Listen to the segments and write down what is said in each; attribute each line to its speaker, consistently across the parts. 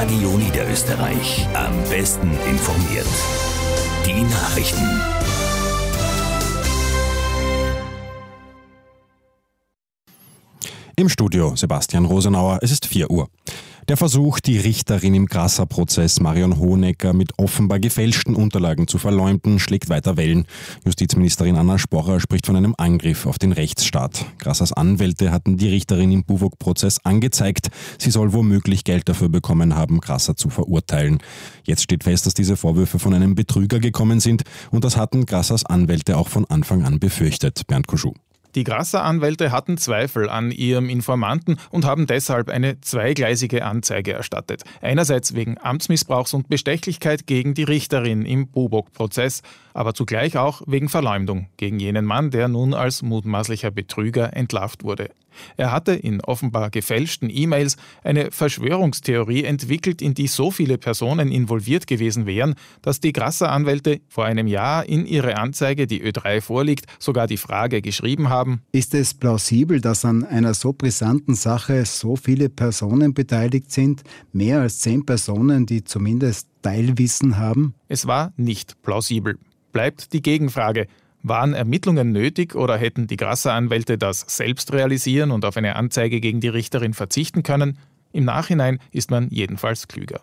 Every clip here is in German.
Speaker 1: Radio Niederösterreich. Am besten informiert. Die Nachrichten.
Speaker 2: Im Studio Sebastian Rosenauer, es ist 4 Uhr. Der Versuch, die Richterin im Grasser-Prozess Marion Hohenecker mit offenbar gefälschten Unterlagen zu verleumden, schlägt weiter Wellen. Justizministerin Anna Sporrer spricht von einem Angriff auf den Rechtsstaat. Grassers Anwälte hatten die Richterin im Buwog-Prozess angezeigt. Sie soll womöglich Geld dafür bekommen haben, Grasser zu verurteilen. Jetzt steht fest, dass diese Vorwürfe von einem Betrüger gekommen sind und das hatten Grassers Anwälte auch von Anfang an befürchtet. Bernd Kuschuh.
Speaker 3: Die Grasser-Anwälte hatten Zweifel an ihrem Informanten und haben deshalb eine zweigleisige Anzeige erstattet. Einerseits wegen Amtsmissbrauchs und Bestechlichkeit gegen die Richterin im Buwog-Prozess, aber zugleich auch wegen Verleumdung gegen jenen Mann, der nun als mutmaßlicher Betrüger entlarvt wurde. Er hatte in offenbar gefälschten E-Mails eine Verschwörungstheorie entwickelt, in die so viele Personen involviert gewesen wären, dass die Grasser-Anwälte vor einem Jahr in ihre Anzeige, die Ö3 vorliegt, sogar die Frage geschrieben haben:
Speaker 4: Ist es plausibel, dass an einer so brisanten Sache so viele Personen beteiligt sind? Mehr als 10 Personen, die zumindest Teilwissen haben?
Speaker 3: Es war nicht plausibel. Bleibt die Gegenfrage: Waren Ermittlungen nötig oder hätten die Grasser-Anwälte das selbst realisieren und auf eine Anzeige gegen die Richterin verzichten können? Im Nachhinein ist man jedenfalls klüger.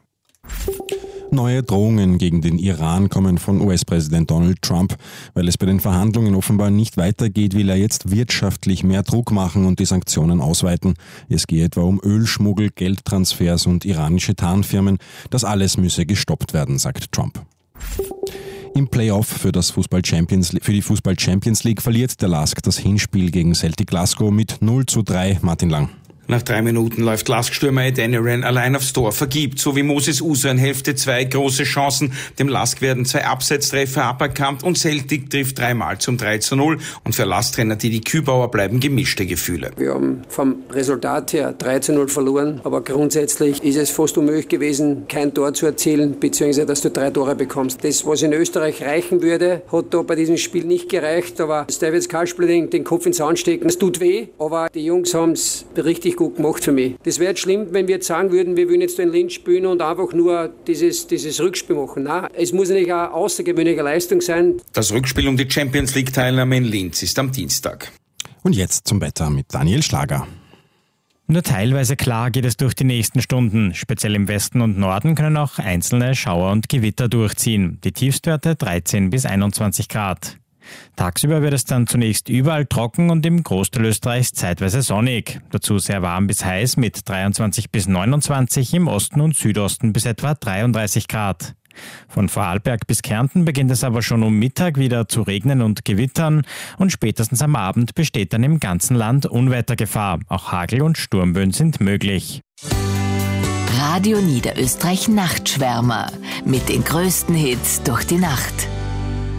Speaker 2: Neue Drohungen gegen den Iran kommen von US-Präsident Donald Trump. Weil es bei den Verhandlungen offenbar nicht weitergeht, will er jetzt wirtschaftlich mehr Druck machen und die Sanktionen ausweiten. Es gehe etwa um Ölschmuggel, Geldtransfers und iranische Tarnfirmen. Das alles müsse gestoppt werden, sagt Trump. Im Playoff für die Fußball Champions League verliert der LASK das Hinspiel gegen Celtic Glasgow mit 0:3. Martin Lang.
Speaker 5: Nach 3 Minuten läuft LASK-Stürmer Ed Eniran allein aufs Tor, vergibt, so wie Moses Uso in Hälfte 2 große Chancen. Dem LASK werden 2 Abseitstreffer aberkannt und Celtic trifft 3-mal zum 3:0. Und für LASK-Trainer Didi Kübauer bleiben gemischte Gefühle.
Speaker 6: Wir haben vom Resultat her 3:0 verloren, aber grundsätzlich ist es fast unmöglich gewesen, kein Tor zu erzielen, beziehungsweise dass du 3 Tore bekommst. Das, was in Österreich reichen würde, hat da bei diesem Spiel nicht gereicht, aber David Skalsplitting den Kopf ins Sand stecken, das tut weh, aber die Jungs haben es richtig gut gemacht für mich. Das wäre jetzt schlimm, wenn wir jetzt sagen würden, wir würden jetzt in Linz spielen und einfach nur dieses Rückspiel machen. Nein, es muss natürlich eine außergewöhnliche Leistung sein.
Speaker 5: Das Rückspiel um die Champions League-Teilnahme in Linz ist am Dienstag.
Speaker 2: Und jetzt zum Wetter mit Daniel Schlager.
Speaker 7: Nur teilweise klar geht es durch die nächsten Stunden. Speziell im Westen und Norden können auch einzelne Schauer und Gewitter durchziehen. Die Tiefstwerte 13 bis 21 Grad. Tagsüber wird es dann zunächst überall trocken und im Großteil Österreichs zeitweise sonnig. Dazu sehr warm bis heiß mit 23 bis 29, im Osten und Südosten bis etwa 33 Grad. Von Vorarlberg bis Kärnten beginnt es aber schon um Mittag wieder zu regnen und gewittern und spätestens am Abend besteht dann im ganzen Land Unwettergefahr. Auch Hagel- und Sturmböen sind möglich.
Speaker 8: Radio Niederösterreich Nachtschwärmer mit den größten Hits durch die Nacht.